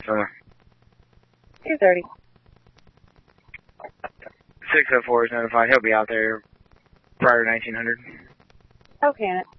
Summer. 2:30. 604 is notified. He'll be out there prior to 1900. Okay, Annette.